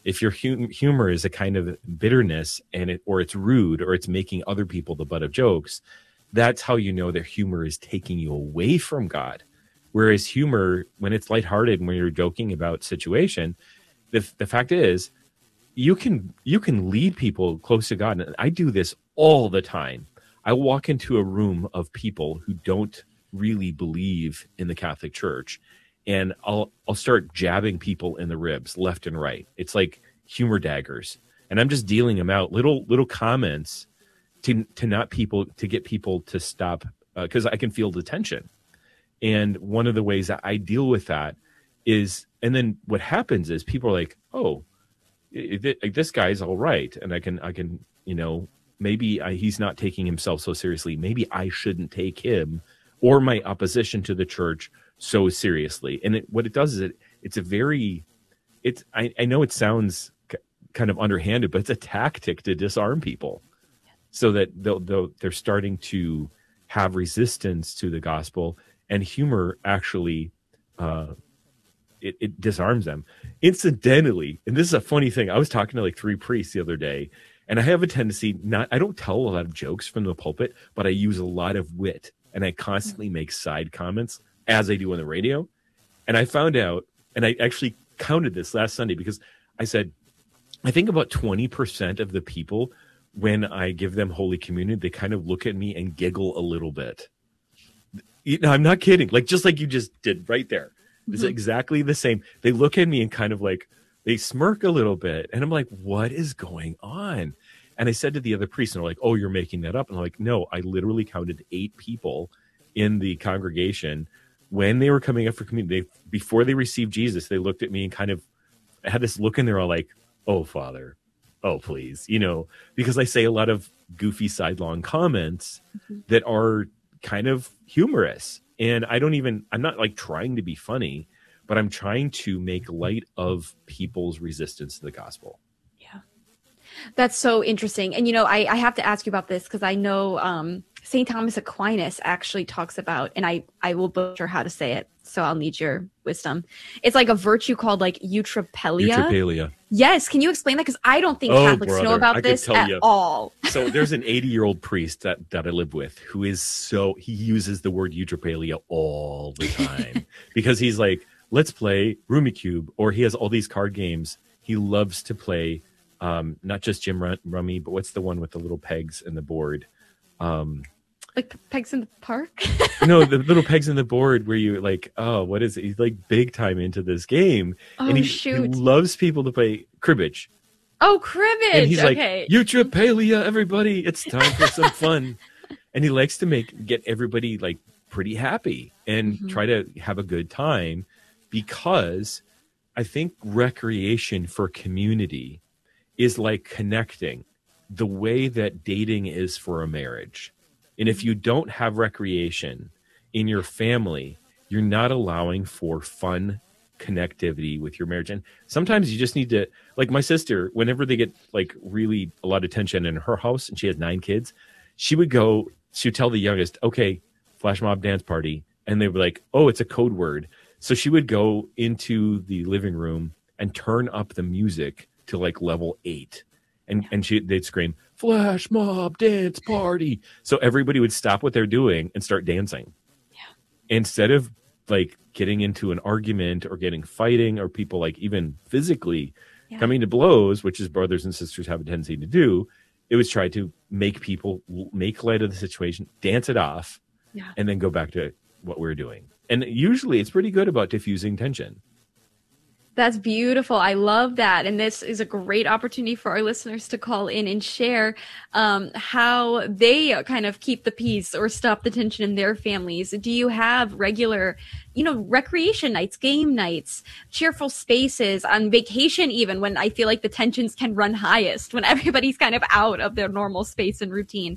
If your hum- humor is a kind of bitterness and it, or it's rude or it's making other people the butt of jokes, that's how you know their humor is taking you away from God. Whereas humor, when it's lighthearted and when you're joking about situation, the the fact is, you can you can lead people close to God. And I do this all the time. I walk into a room of people who don't really believe in the Catholic Church, and I'll I'll start jabbing people in the ribs left and right. It's like humor daggers, and I'm just dealing them out, little little comments to to not people to get people to stop, because uh, I can feel the tension. And one of the ways that I deal with that is, and then what happens is people are like, oh, it, it, this guy's all right, and I can I can you know maybe I, he's not taking himself so seriously. Maybe I shouldn't take him or my opposition to the church so seriously. And it, what it does is it it's a very it's I, I know it sounds c- kind of underhanded, but it's a tactic to disarm people, so that they'll, they'll, they're starting to have resistance to the gospel, and humor actually uh, it, it disarms them. Incidentally, and this is a funny thing, I was talking to like three priests the other day, and I have a tendency not I don't tell a lot of jokes from the pulpit, but I use a lot of wit, and I constantly make side comments as I do on the radio. And I found out, and I actually counted this last Sunday, because I said, I think about twenty percent of the people, when I give them Holy Communion, they kind of look at me and giggle a little bit. You know, I'm not kidding. Like, just like you just did right there. Mm-hmm. It's exactly the same. They look at me and kind of like, they smirk a little bit. And I'm like, what is going on? And I said to the other priest, and they're like, oh, you're making that up. And I'm like, no, I literally counted eight people in the congregation when they were coming up for communion. They, before they received Jesus, they looked at me and kind of had this look in there, all like, oh, Father, oh, please, you know, because I say a lot of goofy sidelong comments mm-hmm. that are kind of humorous. And I don't even, I'm not like trying to be funny, but I'm trying to make light of people's resistance to the gospel. Yeah. That's so interesting. And, you know, I, I have to ask you about this, because I know um, Saint Thomas Aquinas actually talks about, and I, I will butcher how to say it, so I'll need your wisdom. It's like a virtue called like eutrapelia. Eutrapelia. Yes. Can you explain that? Because I don't think oh, Catholics brother, know about I this at you. all. So there's an eighty-year-old priest that, that I live with who is so, he uses the word eutrapelia all the time because he's like, let's play Rummikub, or he has all these card games. He loves to play um, not just Jim Rummy, but what's the one with the little pegs in the board? Um, like pegs in the park? No, the little pegs in the board where you like, oh, what is it? He's like big time into this game. Oh, and he, shoot. he loves people to play cribbage. Oh, cribbage. And he's okay. like, eutrapelia, everybody. It's time for some fun. And he likes to make get everybody like pretty happy and mm-hmm. try to have a good time, because I think recreation for community is like connecting the way that dating is for a marriage. And if you don't have recreation in your family, you're not allowing for fun connectivity with your marriage. And sometimes you just need to, like my sister, whenever they get like really a lot of tension in her house, and she has nine kids, she would go, she would tell the youngest, okay, flash mob dance party. And they were like, oh, it's a code word. So she would go into the living room and turn up the music to like level eight. And, and she, they'd scream, flash mob dance party. So everybody would stop what they're doing and start dancing. Yeah. Instead of like getting into an argument or getting fighting, or people like even physically yeah. coming to blows, which is brothers and sisters have a tendency to do, it was try to make people make light of the situation, dance it off, yeah. and then go back to what we're doing. And usually it's pretty good about diffusing tension. That's beautiful. I love that. And this is a great opportunity for our listeners to call in and share um, how they kind of keep the peace or stop the tension in their families. Do you have regular, you know, recreation nights, game nights, cheerful spaces, on vacation even, when I feel like the tensions can run highest, when everybody's kind of out of their normal space and routine?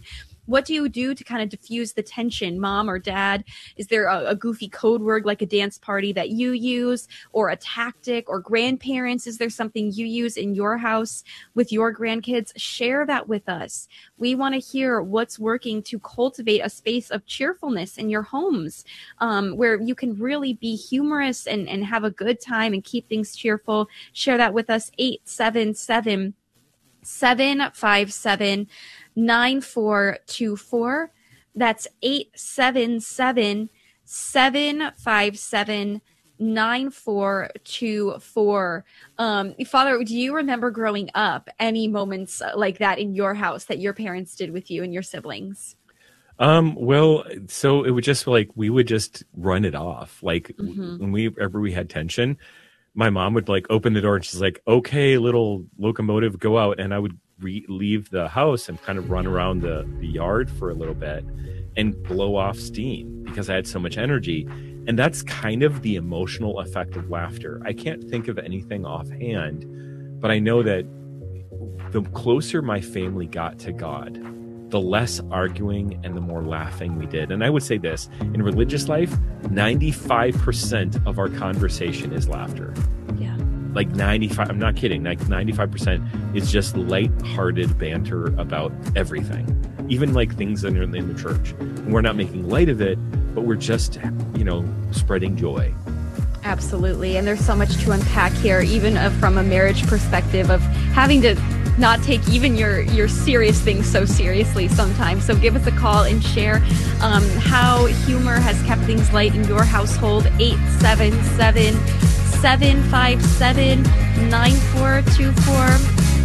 What do you do to kind of diffuse the tension, mom or dad? Is there a, a goofy code word like a dance party that you use, or a tactic? Or grandparents, is there something you use in your house with your grandkids? Share that with us. We want to hear what's working to cultivate a space of cheerfulness in your homes, um, where you can really be humorous and, and have a good time and keep things cheerful. Share that with us. eight seven seven, seven five seven, nine four two four. That's eight seven seven, seven five seven, nine four two four. Um, Father, do you remember growing up any moments like that in your house that your parents did with you and your siblings? Um, well, so it would just like, we would just run it off. Like Mm-hmm. when we, ever we had tension, my mom would like open the door and she's like, okay, little locomotive, go out. And I would re- leave the house and kind of run around the, the yard for a little bit and blow off steam because I had so much energy. And that's kind of the emotional effect of laughter. I can't think of anything offhand, but I know that the closer my family got to God, the less arguing and the more laughing we did. And I would say this, in religious life, ninety-five percent of our conversation is laughter. Yeah. Like ninety-five, I'm not kidding, like ninety-five percent is just light-hearted banter about everything. Even like things that are in the church. And we're not making light of it, but we're just, you know, spreading joy. Absolutely. And there's so much to unpack here, even uh, from a marriage perspective of having to not take even your, your serious things so seriously sometimes. So give us a call and share um, how humor has kept things light in your household. eight seven seven, seven five seven, nine four two four.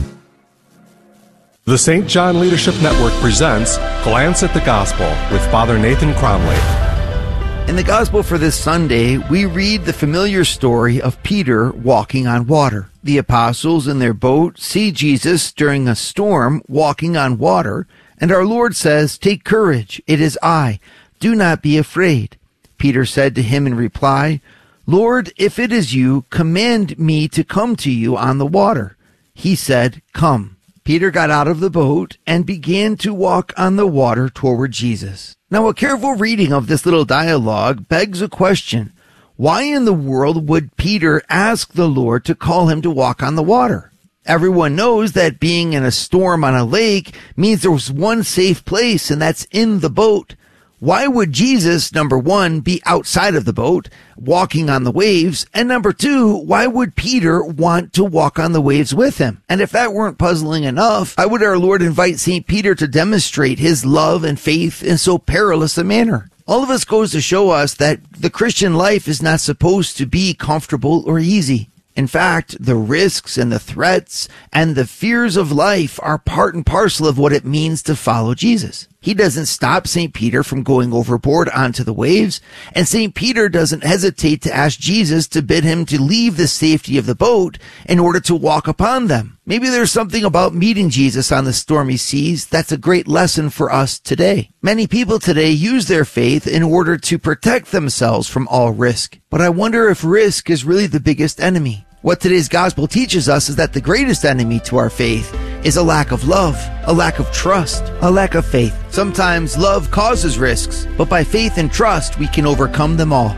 The Saint John Leadership Network presents Glance at the Gospel with Father Nathan Cromley. In the Gospel for this Sunday, we read the familiar story of Peter walking on water. The apostles in their boat see Jesus during a storm walking on water, and our Lord says, "Take courage, it is I. Do not be afraid." Peter said to him in reply, "Lord, if it is you, command me to come to you on the water." He said, "Come." Peter got out of the boat and began to walk on the water toward Jesus. Now, a careful reading of this little dialogue begs a question. Why in the world would Peter ask the Lord to call him to walk on the water? Everyone knows that being in a storm on a lake means there was one safe place, and that's in the boat. Why would Jesus, number one, be outside of the boat, walking on the waves? And number two, why would Peter want to walk on the waves with him? And if that weren't puzzling enough, why would our Lord invite Saint Peter to demonstrate his love and faith in so perilous a manner? All of this goes to show us that the Christian life is not supposed to be comfortable or easy. In fact, the risks and the threats and the fears of life are part and parcel of what it means to follow Jesus. He doesn't stop Saint Peter from going overboard onto the waves, and Saint Peter doesn't hesitate to ask Jesus to bid him to leave the safety of the boat in order to walk upon them. Maybe there's something about meeting Jesus on the stormy seas that's a great lesson for us today. Many people today use their faith in order to protect themselves from all risk. But I wonder if risk is really the biggest enemy. What today's gospel teaches us is that the greatest enemy to our faith is a lack of love, a lack of trust, a lack of faith. Sometimes love causes risks, but by faith and trust, we can overcome them all.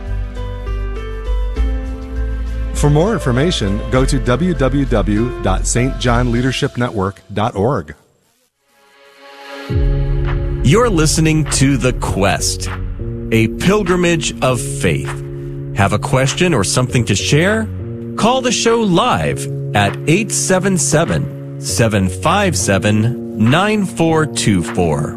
For more information, go to w w w dot s t john leadership network dot org. You're listening to The Quest, a pilgrimage of faith. Have a question or something to share? Call the show live at eight seven seven, seven five seven, nine four two four.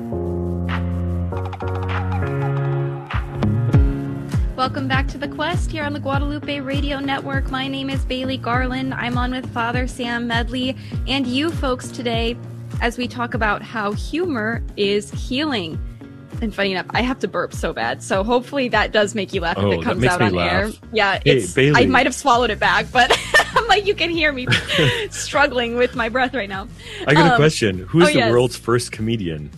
Welcome back to The Quest here on the Guadalupe Radio Network. My name is Bailey Garland. I'm on with Father Sam Medley and you folks today as we talk about how humor is healing. And funny enough, I have to burp so bad. So hopefully that does make you laugh oh, if it comes that makes out me on laugh. air. Yeah, hey, it's Bailey. I might have swallowed it back, but I'm like, you can hear me struggling with my breath right now. I got um, a question. Who's oh, the yes. world's first comedian?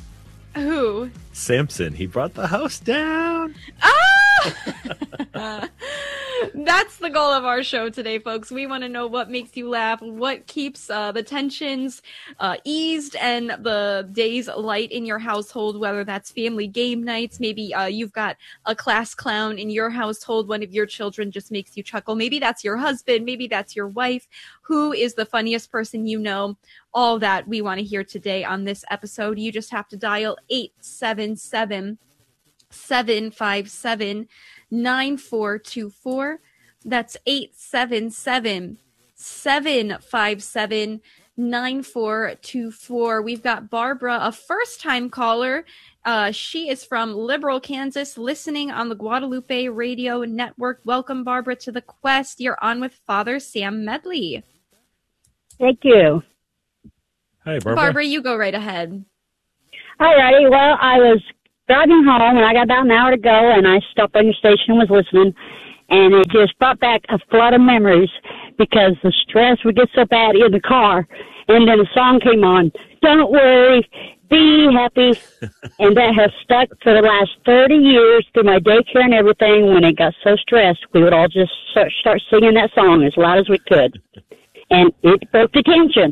Who? Samson. He brought the house down. Ah! That's the goal of our show today, folks. We want to know what makes you laugh, what keeps uh, the tensions uh, eased and the days light in your household, whether that's family game nights. Maybe uh, you've got a class clown in your household. One of your children just makes you chuckle. Maybe that's your husband. Maybe that's your wife. Who is the funniest person you know? All that we want to hear today on this episode. You just have to dial eight seven seven, seven five seven, nine four two four. That's eight seven seven, seven five seven, nine four two four. We've got Barbara, a first-time caller. Uh, she is from Liberal, Kansas, listening on the Guadalupe Radio Network. Welcome, Barbara, to the Quest. You're on with Father Sam Medley. Thank you. Hi, Barbara. Barbara, you go right ahead. All righty. Well, I was driving home, and I got about an hour to go, and I stopped on your station and was listening, and it just brought back a flood of memories because the stress would get so bad in the car, and then a song came on, Don't Worry, Be Happy, and that has stuck for the last thirty years through my daycare and everything. When it got so stressed, we would all just start singing that song as loud as we could, and it broke the tension.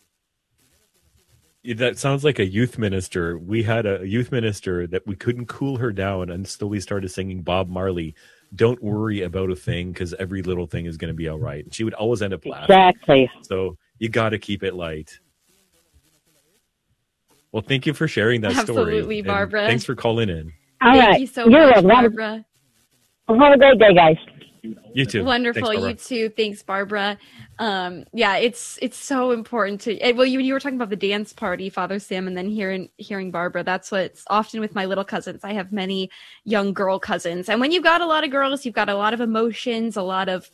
That sounds like a youth minister. We had a youth minister that we couldn't cool her down until we started singing Bob Marley, Don't Worry About a Thing, because every little thing is going to be all right. She would always end up laughing. Exactly. So you got to keep it light. Well, thank you for sharing that Absolutely, story. Absolutely, Barbara. And thanks for calling in. All Thank right. you so You're much, welcome. Barbara. Have a great day, guys. You too. Wonderful. Thanks, you too. Thanks, Barbara. Um, yeah, it's it's so important to. eh, Well, you you were talking about the dance party, Father Sam, and then hearing hearing Barbara. That's what's often with my little cousins. I have many young girl cousins, and when you've got a lot of girls, you've got a lot of emotions, a lot of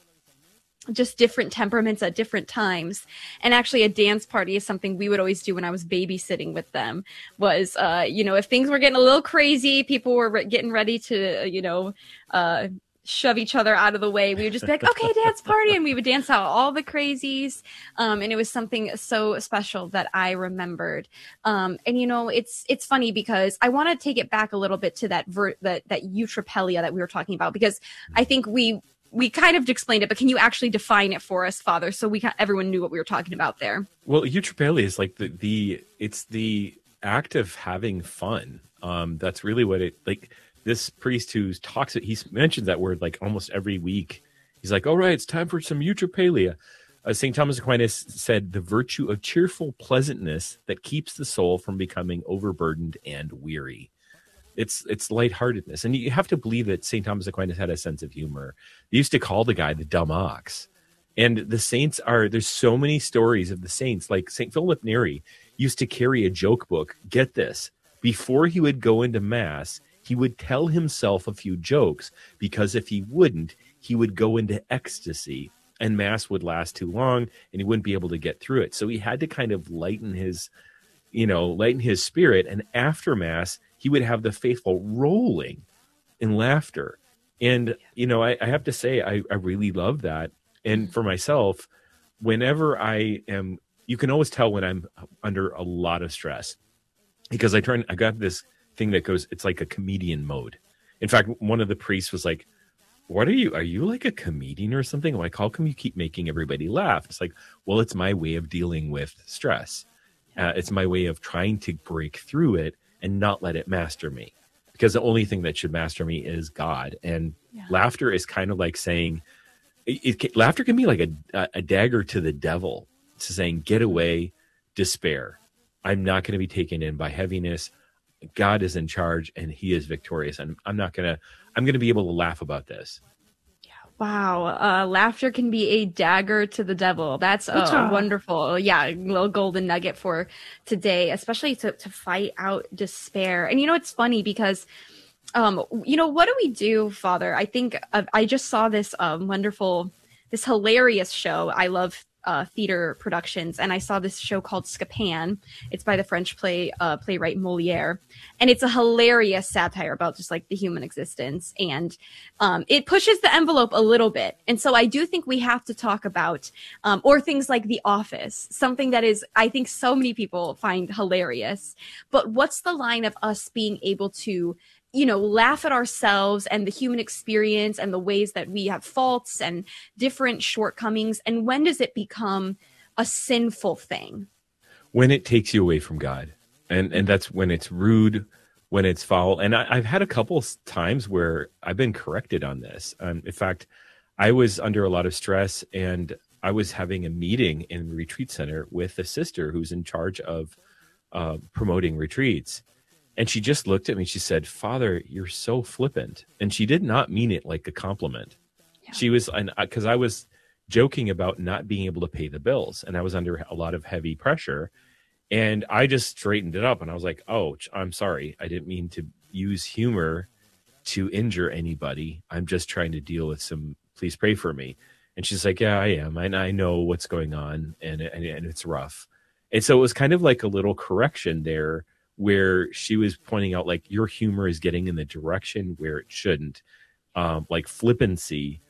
just different temperaments at different times. And actually a dance party is something we would always do when I was babysitting with them was, uh, you know, if things were getting a little crazy, people were re- getting ready to, you know, uh, shove each other out of the way. We would just be like, okay, dance party. And we would dance out all the crazies. Um, and it was something so special that I remembered. Um, and you know, it's, it's funny because I want to take it back a little bit to that, ver- that, that eutrapelia that we were talking about, because I think we, we kind of explained it, but can you actually define it for us, Father, so we ca- everyone knew what we were talking about there? Well, eutrapelia is like the, the it's the act of having fun. Um, that's really what it like. This priest who talks, he mentions that word like almost every week. He's like, "All right, it's time for some eutrapelia." Uh, Saint Thomas Aquinas said, "The virtue of cheerful pleasantness that keeps the soul from becoming overburdened and weary." It's it's lightheartedness. And you have to believe that Saint Thomas Aquinas had a sense of humor. They used to call the guy the dumb ox. And the saints are, there's so many stories of the saints, like Saint Philip Neri used to carry a joke book. Get this, before he would go into Mass, he would tell himself a few jokes, because if he wouldn't, he would go into ecstasy and Mass would last too long and he wouldn't be able to get through it. So he had to kind of lighten his, you know, lighten his spirit. And after Mass, he would have the faithful rolling in laughter. And, you know, I, I have to say, I, I really love that. And for myself, whenever I am, you can always tell when I'm under a lot of stress, because I turn, I got this thing that goes, it's like a comedian mode. In fact, one of the priests was like, "What are you, are you like a comedian or something?" I'm like, "How come you keep making everybody laugh?" It's like, well, it's my way of dealing with stress. Uh, it's my way of trying to break through it and not let it master me, because the only thing that should master me is God. And yeah. Laughter is kind of like saying, it, it can, laughter can be like a, a dagger to the devil. It's saying, get away, despair. I'm not going to be taken in by heaviness. God is in charge and he is victorious. And I'm not going to, I'm going to be able to laugh about this. Wow. Uh, laughter can be a dagger to the devil. That's a wonderful, yeah, little golden nugget for today, especially to, to fight out despair. And, you know, it's funny because, um, you know, what do we do, Father? I think uh, I just saw this um, wonderful, this hilarious show. I love uh, theater productions. And I saw this show called Scapan. It's by the French play uh, playwright Molière. And it's a hilarious satire about just like the human existence. And um, it pushes the envelope a little bit. And so I do think we have to talk about, um, or things like The Office, something that is, I think so many people find hilarious. But what's the line of us being able to you know, laugh at ourselves and the human experience and the ways that we have faults and different shortcomings? And when does it become a sinful thing? When it takes you away from God. And and that's when it's rude, when it's foul. And I, I've had a couple times where I've been corrected on this. Um, in fact, I was under a lot of stress, and I was having a meeting in the retreat center with a sister who's in charge of uh, promoting retreats. And she just looked at me. She said, "Father, you're so flippant." And she did not mean it like a compliment. Yeah. She was, and because I was joking about not being able to pay the bills, and I was under a lot of heavy pressure. And I just straightened it up, and I was like, "Oh, I'm sorry. I didn't mean to use humor to injure anybody. I'm just trying to deal with some, please pray for me." And she's like, "Yeah, I am. I, I know what's going on, and, and and it's rough." And so it was kind of like a little correction there, where she was pointing out, like, your humor is getting in the direction where it shouldn't. Um, like flippancy